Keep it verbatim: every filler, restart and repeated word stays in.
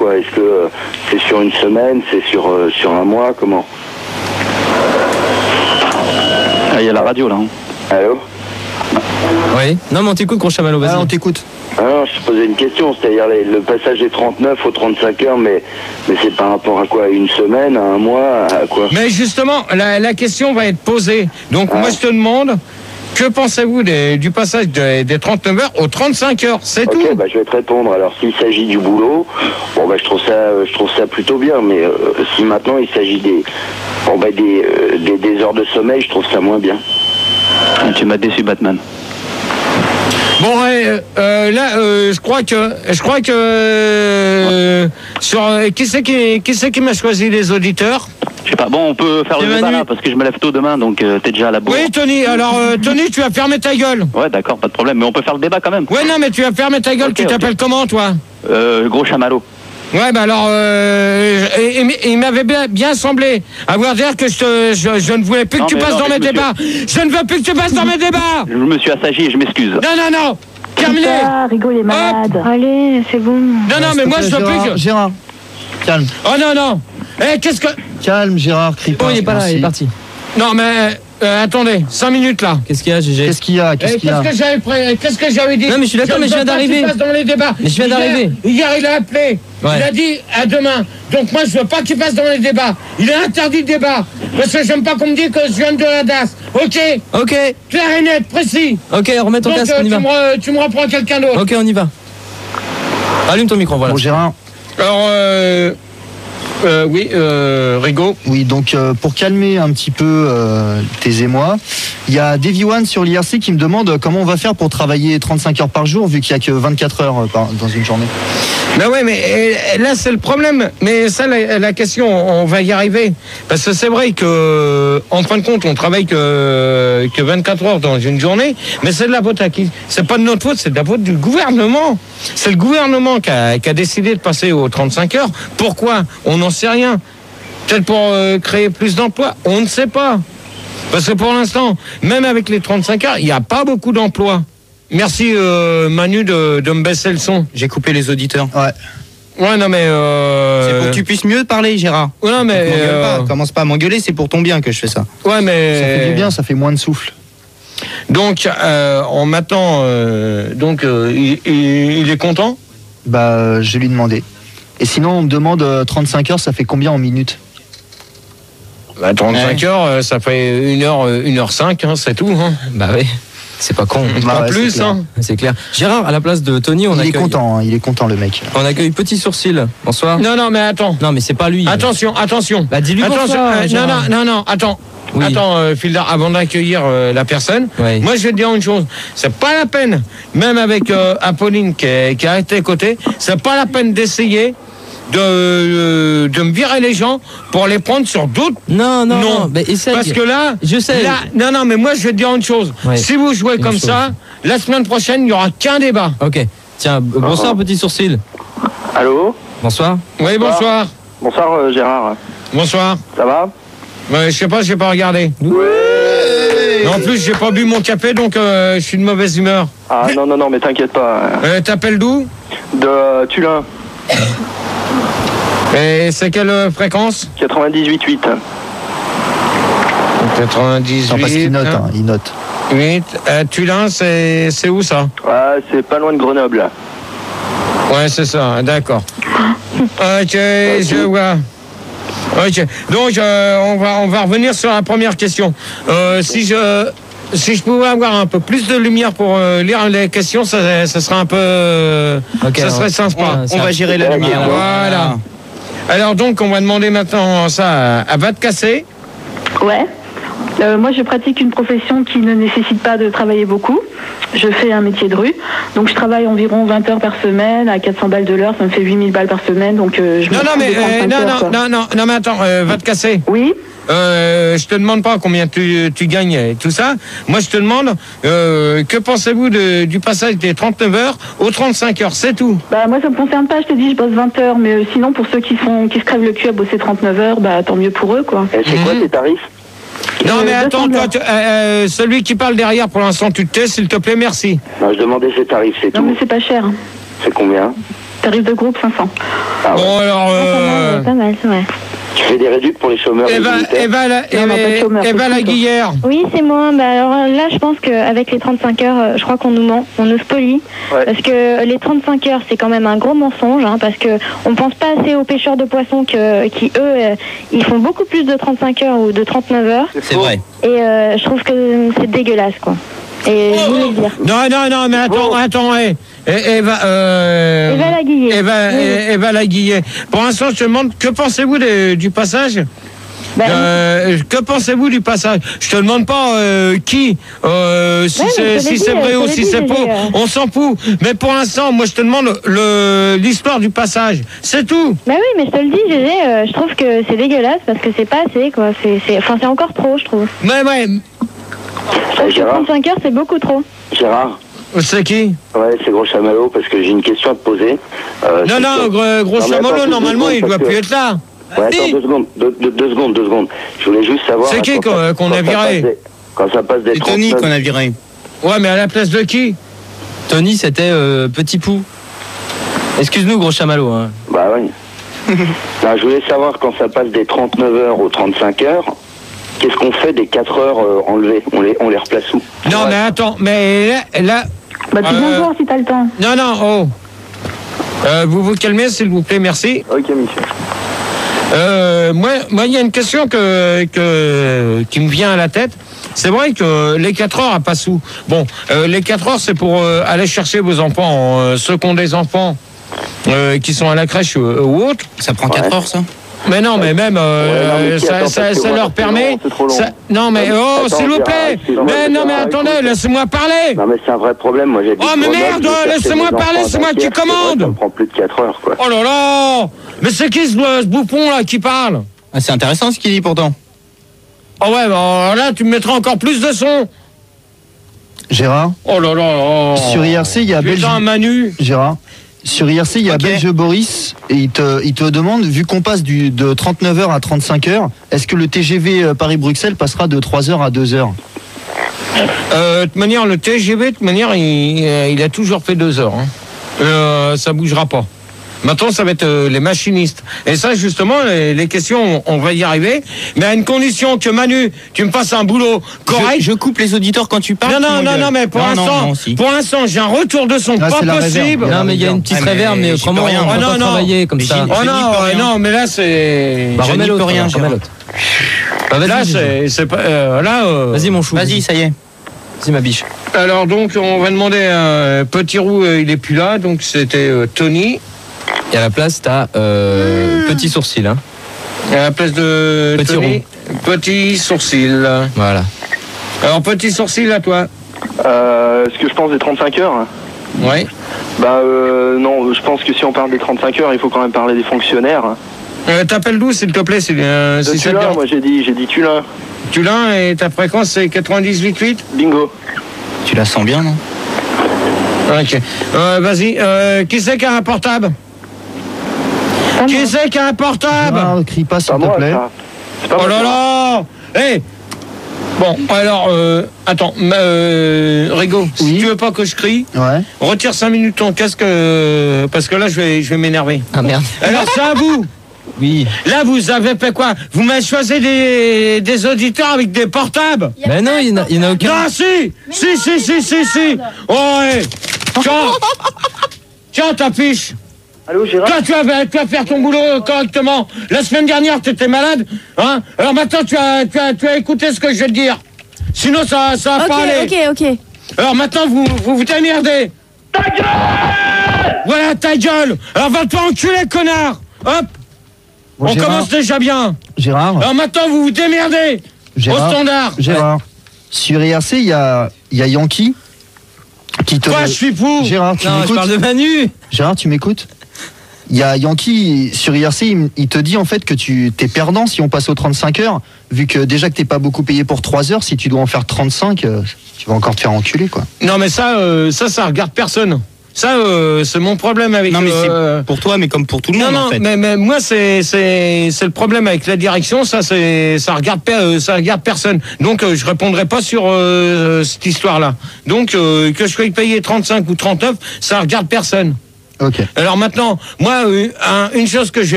quoi. Est-ce que euh, c'est sur une semaine, c'est sur, euh, sur un mois, comment? Ah, il y a la radio là. Hein. Allô? Oui. Non, mais on t'écoute, gros chamallow, vas-y. Ah, on t'écoute. Ah non, je te posais une question, c'est-à-dire les, le passage des trente-neuf aux trente-cinq heures, mais, mais c'est par rapport à quoi? À une semaine, à un mois, à quoi? Mais justement, la, la question va être posée. Donc Ah. moi je te demande, que pensez-vous des- du passage des, des trente-neuf heures aux trente-cinq heures? C'est Ok, tout. bah je vais te répondre. Alors s'il s'agit du boulot, bon bah je trouve ça, euh, je trouve ça plutôt bien. Mais euh, si maintenant il s'agit des, bon bah des, euh, des, des heures de sommeil, je trouve ça moins bien. Ah, tu m'as déçu, Batman. Bon, ouais, euh, là, euh, je crois que, je crois que euh, sur euh, qui c'est qui, qui c'est qui m'a choisi les auditeurs? Je sais pas. Bon, on peut faire C'est le débat Manu. là parce que je me lève tôt demain, donc euh, t'es déjà à la bourre. Oui, Tony. Alors, euh, Tony, tu vas fermer ta gueule. Ouais, d'accord, pas de problème. Mais on peut faire le débat quand même. Ouais, non, mais tu vas fermer ta gueule. Ok, tu t'appelles ok. comment, toi? Euh, gros chamallow. Ouais, bah alors, euh, et- et- il m'avait bien, bien semblé avoir dire que je, te- je, je ne voulais plus Non, que tu mais passes non, dans mais mes je me débats. Je ne veux plus que tu passes dans mes débats. Je me suis assagi et je m'excuse. Non, non, non. Terminé. Ah, Rigo, il est malade. Allez, c'est bon. Non, non, mais moi, je veux plus Gérard, que... Gérard, calme. Oh, non, non. Eh, qu'est-ce que... Calme, Gérard, crie Oh, pas. il est pas là, Merci. il est parti. Non, mais... euh, attendez, cinq minutes, là. Qu'est-ce qu'il y a, G G? Qu'est-ce qu'il y a? Eh, Qu'est-ce qu'il y a? Qu'est-ce que j'avais pré- qu'est-ce que j'avais dit? Non, mais je suis d'accord, mais je viens ne veux pas que d'arriver. tu passes dans les débats. Mais je viens Hier- d'arriver. Hier, il a appelé. Ouais. Il a dit à demain. Donc moi, je veux pas qu'il passe dans les débats. Il est interdit de débat. Parce que j'aime pas qu'on me dise que je viens de la D A S. Ok? Ok, Clair et net, précis. ok, remets ton Donc casque, euh, on y tu, va. me, re- tu me reprends quelqu'un d'autre. Ok, on y va. Allume ton micro, voilà. Bon, Gérard. Alors, euh, euh, oui, euh, Rigo. Oui, donc euh, pour calmer un petit peu euh, tes émois, il y a Davy One sur l'I R C qui me demande comment on va faire pour travailler trente-cinq heures par jour vu qu'il n'y a que vingt-quatre heures euh, par- dans une journée. Ben ouais, mais euh, là c'est le problème. Mais ça, la, la question, on va y arriver. Parce que c'est vrai que, en fin de compte, on travaille que, que vingt-quatre heures dans une journée, mais c'est de la faute à qui? C'est pas de notre faute, c'est de la faute du gouvernement. C'est le gouvernement qui a, qui a décidé de passer aux trente-cinq heures. Pourquoi? On n'en sait rien. Peut-être pour euh, créer plus d'emplois. On ne sait pas. Parce que pour l'instant, même avec les trente-cinq heures, il n'y a pas beaucoup d'emplois. Merci euh, Manu de, de me baisser le son. J'ai coupé les auditeurs. Ouais. Ouais, non mais... Euh... C'est pour que tu puisses mieux parler, Gérard. Ouais, non, mais... M'engueule euh, pas, commence pas à m'engueuler, c'est pour ton bien que je fais ça. Ouais, mais... Ça fait du bien, ça fait moins de souffle. Donc, euh, on m'attend... Euh, donc, euh, il, il, il est content? Bah, euh, je vais lui demander. Et sinon, on me demande euh, trente-cinq heures, ça fait combien en minutes? Bah, trente-cinq Ouais. heures, euh, ça fait une heure, euh, une heure cinq, hein, c'est tout. Hein. Bah oui, c'est pas con. Bah Pas ouais, plus, c'est clair. hein. C'est clair. Gérard, à la place de Tony, on Il est accueille... content, hein, il est content le mec. On accueille Petit Sourcil. Bonsoir. Non, non, mais attends. Non, mais c'est pas lui. Attention, attention. Bah, dis-lui Attention, bonsoir, euh, non, Gérard. non, non, non, attends. Oui. Attends, euh, Fildar, avant d'accueillir euh, la personne, Ouais. moi je vais te dire une chose, c'est pas la peine, même avec euh, Apolline qui, est- qui a été à côté, c'est pas la peine d'essayer de, euh, de me virer les gens pour les prendre sur d'autres. Non, non, non. Non. Mais essaye. Parce que là, Je sais. là, non, non, mais moi je vais te dire une chose, Ouais. si vous jouez Une comme chose. ça, la semaine prochaine, il n'y aura qu'un débat. Ok. Tiens, b- bonsoir, Petit Sourcil. Allô? Bonsoir. Oui, bonsoir. Bonsoir euh, Gérard. Bonsoir. Ça va? Ouais, je sais pas, j'ai pas regardé. Mais en plus, j'ai pas bu mon café, donc euh, je suis de mauvaise humeur. Ah non, non, non, mais t'inquiète pas. Euh, T'appelles d'où? De euh, Tulin, Et c'est quelle euh, fréquence? quatre-vingt-dix-huit virgule huit. quatre-vingt-dix-huit. Non, parce qu'il note, hein, il note. huit. Euh, Tulin, c'est c'est où ça? Ah, c'est pas loin de Grenoble. Ouais, c'est ça, d'accord. Ok, je vois. Ok, donc euh, on, va, on va revenir sur la première question. Euh, si je... Si je pouvais avoir un peu plus de lumière pour euh, lire les questions, ça, ça serait un peu... euh, Ok, ça on- serait sympa. on- On va gérer la lumière. Voilà. Alors donc, on va demander maintenant ça à, à Va te casser. Ouais. Euh, moi, je pratique une profession qui ne nécessite pas de travailler beaucoup. Je fais un métier de rue. Donc, je travaille environ vingt heures par semaine à quatre cents balles de l'heure. Ça me fait huit mille balles par semaine. Donc, euh, je me Non, non, trouve mais, des euh, trente-cinq non, heures, non, quoi. non, non, non, mais attends, euh, Va te casser. Oui. Euh, je te demande pas combien tu, tu gagnes et tout ça. Moi, je te demande, euh, que pensez-vous de- du passage des trente-neuf heures aux trente-cinq heures? C'est tout. Bah, moi, ça me concerne pas. Je te dis, je bosse vingt heures. Mais euh, sinon, pour ceux qui, font, qui se crèvent le cul à bosser trente-neuf heures, bah, tant mieux pour eux, quoi. Et c'est quoi Mhm. tes tarifs? Non, Euh, mais deux attends, cents toi, heures. tu- euh, euh, celui qui parle derrière, pour l'instant, tu te tais, s'il te plaît, merci. Non, je demandais ses tarifs, c'est Non, tout. mais c'est pas cher. C'est combien? Tarif de groupe cinq cents. Ah ouais. Bon, alors. Euh... Pas mal, c'est vrai. Tu fais des réductions pour les chômeurs et Eva, les militaires. Eva, la, Non, on n'a pas de chômeurs, Eva c'est tout, Laguillère. Oui, c'est moi. Bah, alors là, je pense qu'avec les trente-cinq heures, euh, je crois qu'on nous ment, on nous spolie. Ouais. Parce que les trente-cinq heures, c'est quand même un gros mensonge, hein, parce que on pense pas assez aux pêcheurs de poissons que, qui, eux, euh, ils font beaucoup plus de trente-cinq heures ou de trente-neuf heures. C'est vrai. Et euh, je trouve que c'est dégueulasse, quoi. Et je voulais le dire. Non, non, non, mais attends, attends, hé. Eh, Eva, euh, Eva Laguillère. Eva, Oui. eh, Eva Laguillère. Pour l'instant, je te demande, que pensez-vous de- du passage Bah, Euh, Que pensez-vous du passage? Je te demande pas euh, qui, euh, si Ouais, mais c'est je te l'ai si c'est dit, vrai je te ou l'ai si dit, c'est j'ai, faux, euh, on s'en fout. Mais pour l'instant, moi, je te demande le l'histoire du passage. C'est tout. Bah oui, mais je te le dis, Gégé, euh, je trouve que c'est dégueulasse parce que c'est pas assez, quoi. C'est, c'est, enfin, c'est encore trop, je trouve. Mais ouais, Je trouve que Gérard. trente-cinq heures, c'est beaucoup trop. Gérard. c'est qui? Ouais, c'est Gros Chamallow parce que j'ai une question à te poser. Euh, Non, c'est non, que- gros, gros Non, mais chamallow, attends, deux normalement, secondes, il doit parce plus que- être là. Ouais, attends, deux secondes, deux, deux- deux secondes, deux secondes. Je voulais juste savoir. C'est qui quand qu'on- ça- qu'on quand a ça viré passe des- Quand ça passe des C'est Tony trente-neuf qu'on a viré. Ouais, mais à la place de qui? Tony, c'était euh, Petit Pou. Excuse-nous, gros chamallow. Hein. Bah oui. Non, je voulais savoir quand ça passe des trente-neuf heures aux trente-cinq heures, qu'est-ce qu'on fait des quatre heures euh, enlevées on les, on les replace où? Non, mais attends, mais là. là Bah, tu viens Euh, voir si t'as le temps. non, non, oh. Euh, vous vous calmez, s'il vous plaît, merci. Ok, monsieur. Euh, moi, moi, il y a une question que, que, qui me vient à la tête. C'est vrai que les quatre heures à Passou. Bon, euh, les quatre heures, c'est pour euh, aller chercher vos enfants, euh, ceux qui ont des enfants euh, qui sont à la crèche euh, ou autre. Ça prend quatre Ouais. heures, ça? Mais non, mais même, euh, Ouais, non, mais qui ça, attend, ça, parce que ça moi, leur c'est permet. long, c'est trop long. ça- non, mais Attends, oh, s'il vous Gérard, plaît. excuse-moi, Mais non, mais Gérard, attendez, écoute. laissez-moi parler. Non, mais c'est un vrai problème. Moi, j'ai Oh, mais merde, laissez-moi parler, c'est moi qui commande. Ça me prend plus de quatre heures, quoi. Oh là là. Mais c'est qui ce, ce bouffon là qui parle? Ah, c'est intéressant ce qu'il dit pourtant. Oh ouais, bah, là, tu me mettras encore plus de son. Gérard, Oh là là. Oh. sur I R C, il y a Belge. Putain, Manu. Gérard, sur I R C, il y a Ok. Belge Boris et il te, il te demande, vu qu'on passe du, de trente-neuf heures à trente-cinq heures, est-ce que le T G V euh, Paris-Bruxelles passera de trois heures à deux heures? Euh, de toute manière, le T G V, de toute manière, il, euh, il a toujours fait deux heures. Hein. Euh, ça bougera pas. Maintenant, ça va être euh, les machinistes. Et ça, justement, les, les questions, on, on va y arriver. Mais à une condition que Manu, tu me fasses un boulot correct. Je, je coupe les auditeurs quand tu parles. Non, tu non, non, m'engueules. non, mais pour Non, non, l'instant, non, si. pour l'instant, j'ai un retour de son Ah, pas c'est la réserve. possible. Il y a Non, mais il y a une petite Ah, mais réverb, mais j'y peux autrement, rien. on va Oh, non, pas non. travailler comme Mais ça. j'y- Oh je non, n'y peux euh, rien. non, mais là, c'est. Bah, je remets n'y peux l'autre, rien, alors, remets Gérard. l'autre. Bah, vas-y, Là, Gégé. c'est c'est pas. euh, là. euh, Vas-y, mon chou. Vas-y, ça y est. Vas-y, ma biche. Alors donc on va demander à Petit Roux, euh, il est plus là, donc c'était euh, Tony. Et à la place, t'as euh, Petit Sourcil. Hein. À la place de Petit Tony, Petit Sourcil. Voilà. Alors Petit Sourcil à toi. Euh, ce que je pense des trente-cinq heures, Ouais. bah euh, non, je pense que si on parle des trente-cinq heures, il faut quand même parler des fonctionnaires. Euh, T'appelles d'où s'il te plaît, c'est euh, De si ça te Tulin, dérange. moi j'ai dit, j'ai dit Tulin. Tulin et ta fréquence c'est quatre-vingt-dix-huit virgule huit. Bingo. Tu la sens bien, non? Ok. Euh, Vas-y. Euh, qui c'est qui a un portable? Pas Qui moi. c'est qui a un portable? Gérard, crie pas s'il Pas te moi, plaît. ça. C'est pas Oh moi, là ça. là. Hé. Bon, alors, euh, attends, euh, Rigo, si Oui. tu veux pas que je crie, Ouais. retire cinq minutes ton casque, euh, parce que là, je vais, je vais m'énerver. Ah merde. Alors, c'est à vous. Oui. Là, vous avez fait quoi? Vous m'avez choisi des, des auditeurs avec des portables? Mais non, il n'y en, a- il y en a aucun. Non, si! Si, si, si, si, si! Oh, ouais! Tiens! Tiens, ta fiche! Allô, Gérard? Toi, tu vas, tu vas faire ton boulot correctement. La semaine dernière, tu étais malade, hein? Alors maintenant, tu as, tu as, tu as écouté ce que je vais te dire. Sinon, ça, ça va Ok, pas aller. ok, ok. Alors maintenant, vous vous, vous démerdez. Ta gueule! Voilà, ta gueule! Alors va te faire enculer, connard! Hop! Bon, On Gérard, commence déjà bien. Gérard, Alors maintenant, vous vous démerdez. Gérard, Au standard. Gérard. Sur I R C, il y a, il y a Yankee qui te. Toi, je suis fou. Gérard, tu Non, je m'écoutes? parle de Manu. Gérard, tu m'écoutes? Il y a Yankee sur I R C, il, il te dit en fait que tu t'es perdant si on passe aux trente-cinq heures, vu que déjà que t'es pas beaucoup payé pour trois heures, si tu dois en faire trente-cinq, euh, tu vas encore te faire enculer quoi. Non, mais ça, euh, ça, ça regarde personne. Ça, euh, c'est mon problème avec. Non, mais euh, c'est pour toi, mais comme pour tout le Non, monde, non, en fait. mais, mais moi, c'est, c'est, c'est le problème avec la direction. Ça, c'est, ça regarde, per- euh, ça regarde personne. Donc, euh, je répondrai pas sur euh, cette histoire-là. Donc, euh, que je sois payé trente-cinq ou trente-neuf, ça regarde personne. Ok. Alors maintenant, moi, euh, un- une chose que je